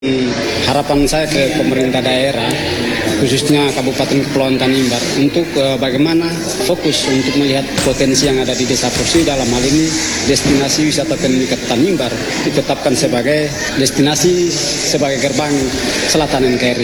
Harapan saya ke pemerintah daerah, khususnya Kabupaten Kepulauan Tanimbar, untuk bagaimana fokus untuk melihat potensi yang ada di Desa Forsui. Dalam hal ini destinasi wisata tenun ikat Tanimbar ditetapkan sebagai destinasi sebagai gerbang selatan NKRI.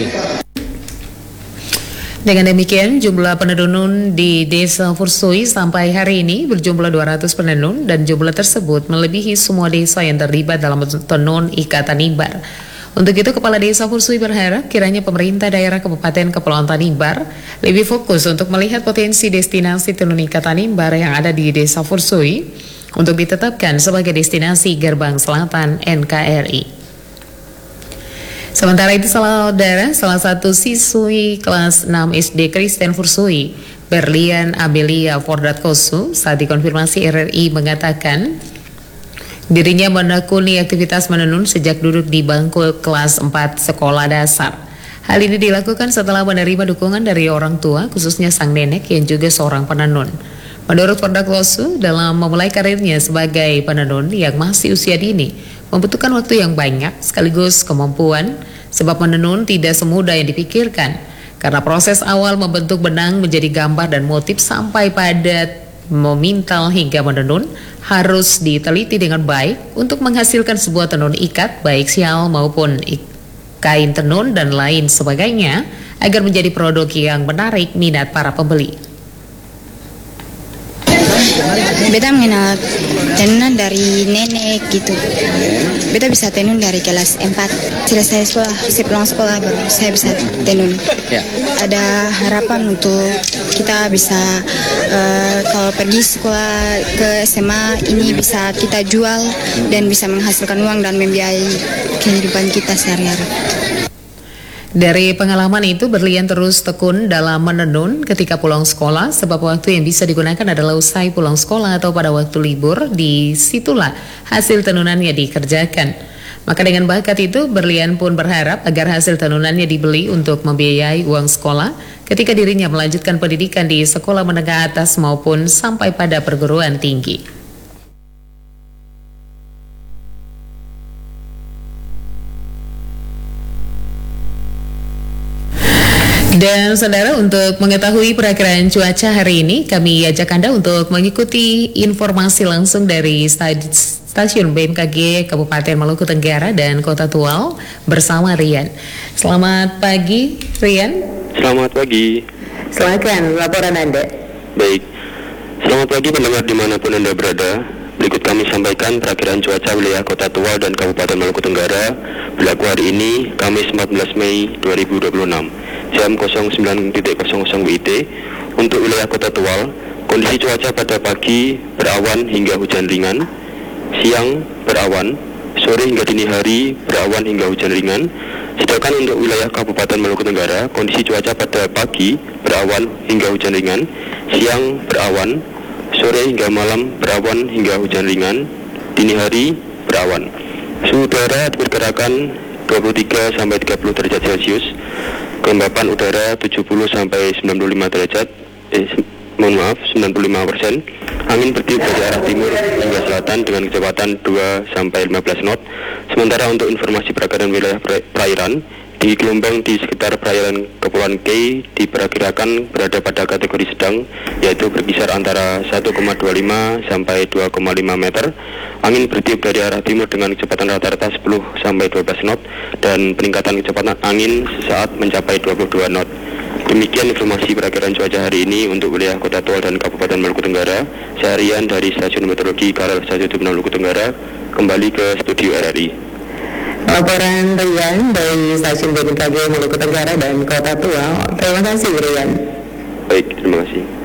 Dengan demikian, jumlah penenun di Desa Forsui sampai hari ini berjumlah 200 penenun dan jumlah tersebut melebihi semua desa yang terlibat dalam tenun ikat Tanimbar. Untuk itu, Kepala Desa Forsui berharap kiranya pemerintah daerah Kabupaten Kepulauan Tanimbar lebih fokus untuk melihat potensi destinasi tenun ikat Tanimbar yang ada di Desa Forsui untuk ditetapkan sebagai destinasi gerbang selatan NKRI. Sementara itu, salah satu siswi kelas 6 SD Kristen Forsui, Berlian Amelia Fordatkosu, saat dikonfirmasi RRI mengatakan dirinya menekuni aktivitas menenun sejak duduk di bangku kelas 4 sekolah dasar. Hal ini dilakukan setelah menerima dukungan dari orang tua, khususnya sang nenek yang juga seorang penenun. Menurut Fordatkosu, dalam memulai karirnya sebagai penenun yang masih usia dini, membutuhkan waktu yang banyak sekaligus kemampuan, sebab menenun tidak semudah yang dipikirkan. Karena proses awal membentuk benang menjadi gambar dan motif sampai pada memintal hingga menenun harus diteliti dengan baik untuk menghasilkan sebuah tenun ikat baik sial maupun kain tenun dan lain sebagainya agar menjadi produk yang menarik minat para pembeli. Beta mengenal tenun dari nenek gitu. Beta bisa tenun dari kelas 4. Selesai sekolah, sepulang sekolah baru saya bisa tenun. Ada harapan untuk kita bisa kalau pergi sekolah ke SMA ini bisa kita jual dan bisa menghasilkan uang dan membiayai kehidupan kita sehari-hari. Dari pengalaman itu, Berlian terus tekun dalam menenun ketika pulang sekolah, sebab waktu yang bisa digunakan adalah usai pulang sekolah atau pada waktu libur. Disitulah hasil tenunannya dikerjakan. Maka dengan bakat itu, Berlian pun berharap agar hasil tenunannya dibeli untuk membiayai uang sekolah ketika dirinya melanjutkan pendidikan di sekolah menengah atas maupun sampai pada perguruan tinggi. Dan saudara, untuk mengetahui perakiraan cuaca hari ini, kami ajak Anda untuk mengikuti informasi langsung dari stasiun BMKG Kabupaten Maluku Tenggara dan Kota Tual bersama Rian. Selamat pagi, Rian. Selamat pagi. Silakan laporan Anda. Baik, selamat pagi pendengar dimanapun Anda berada. Berikut kami sampaikan perakiraan cuaca wilayah Kota Tual dan Kabupaten Maluku Tenggara berlaku hari ini, Kamis 14 Mei 2026. Jam 09.00 WIB. Untuk wilayah Kota Tual, kondisi cuaca pada pagi berawan hingga hujan ringan, siang berawan, sore hingga dini hari berawan hingga hujan ringan. Sedangkan untuk wilayah Kabupaten Maluku Tenggara, kondisi cuaca pada pagi berawan hingga hujan ringan, siang berawan, sore hingga malam berawan hingga hujan ringan, dini hari berawan. Suhu udara diperkirakan 23 sampai 30 derajat Celcius. Kelembapan udara 70 sampai 95 derajat. 95%. Angin bertiup dari arah timur hingga selatan dengan kecepatan 2 sampai 15 knot. Sementara untuk informasi perakiraan wilayah perairan, di gelombang di sekitar perairan Kepulauan K diperkirakan berada pada kategori sedang, yaitu berkisar antara 1,25 sampai 2,5 meter. Angin bertiup dari arah timur dengan kecepatan rata-rata 10 sampai 12 knot dan peningkatan kecepatan angin sesaat mencapai 22 knot. Demikian informasi perakiraan cuaca hari ini untuk wilayah Kota Tual dan Kabupaten Maluku Tenggara. Saya Rian dari Stasiun Meteorologi KRL Stasiun Maluku Tenggara, kembali ke studio RRI. Laporan Rian dari Stasiun BMKG Maluku Tenggara dan Kota Tual. Terima kasih, Rian. Baik, terima kasih.